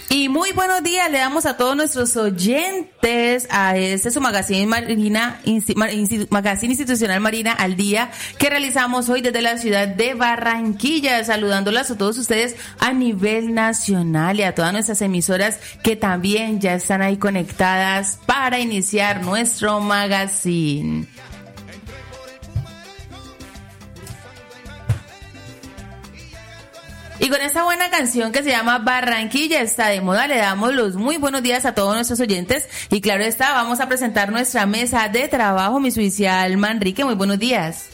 Y muy buenos días le damos a todos nuestros oyentes a este su magazine magazine institucional Marina al Día que realizamos hoy desde la ciudad de Barranquilla, saludándolas a todos ustedes a nivel nacional y a todas nuestras emisoras que también ya están ahí conectadas para iniciar nuestro magazine. Y con esta buena canción que se llama Barranquilla está de moda, le damos los muy buenos días a todos nuestros oyentes. Y claro está, vamos a presentar nuestra mesa de trabajo, mi suicial Manrique, muy buenos días.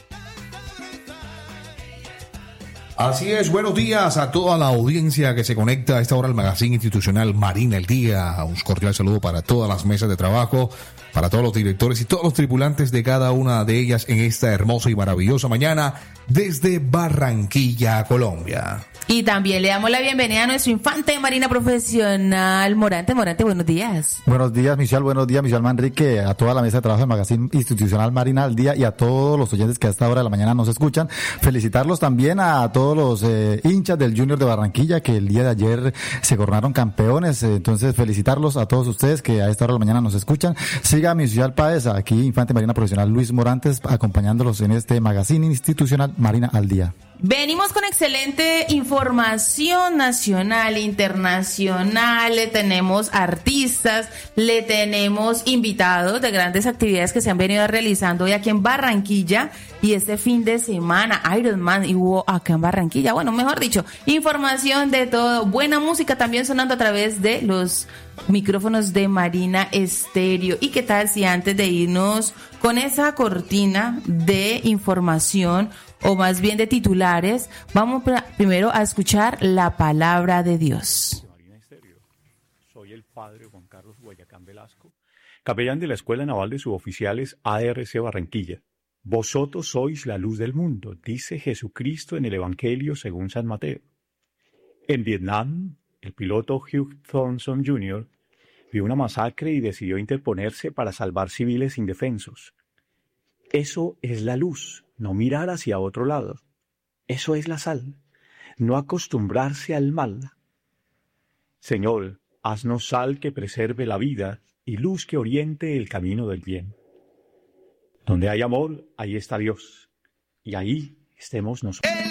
Así es, buenos días a toda la audiencia que se conecta a esta hora al magazine institucional Marina el Día. Un cordial saludo para todas las mesas de trabajo, para todos los directores y todos los tripulantes de cada una de ellas en esta hermosa y maravillosa mañana desde Barranquilla, Colombia. Y también le damos la bienvenida a nuestro infante de Marina profesional, Morante. Morante, buenos días. Buenos días, Michelle. Buenos días, Michelle Manrique, a toda la mesa de trabajo del magazine institucional Marina al Día y a todos los oyentes que a esta hora de la mañana nos escuchan. Felicitarlos también a todos los hinchas del Junior de Barranquilla que el día de ayer se coronaron campeones. Entonces, felicitarlos a todos ustedes que a esta hora de la mañana nos escuchan. Siga a Michelle Páez, aquí infante Marina profesional Luis Morantes, acompañándolos en este magazine institucional Marina al Día. Venimos con excelente información nacional, internacional, le tenemos artistas, le tenemos invitados de grandes actividades que se han venido realizando hoy aquí en Barranquilla y este fin de semana Ironman hubo acá en Barranquilla, bueno, mejor dicho, información de todo, buena música también sonando a través de los micrófonos de Marina Estéreo. ¿Y qué tal si antes de irnos con esa cortina de información o más bien de titulares, vamos primero a escuchar la palabra de Dios? Soy el padre Juan Carlos Guayacán Velasco, capellán de la Escuela Naval de Suboficiales ARC Barranquilla. Vosotros sois la luz del mundo, dice Jesucristo en el Evangelio según San Mateo. En Vietnam, el piloto Hugh Thompson Jr. vio una masacre y decidió interponerse para salvar civiles indefensos. Eso es la luz, no mirar hacia otro lado. Eso es la sal, no acostumbrarse al mal. Señor, haznos sal que preserve la vida y luz que oriente el camino del bien. Donde hay amor, ahí está Dios, y ahí estemos nosotros.